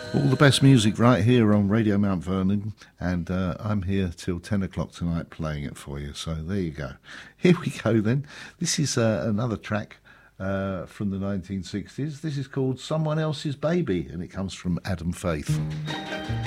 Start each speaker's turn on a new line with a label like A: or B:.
A: All the best music right here on Radio Mount Vernon, and I'm here till 10 o'clock tonight playing it for you. So there you go. Here we go then. This is another track from the 1960s. This is called Someone Else's Baby, and it comes from Adam Faith.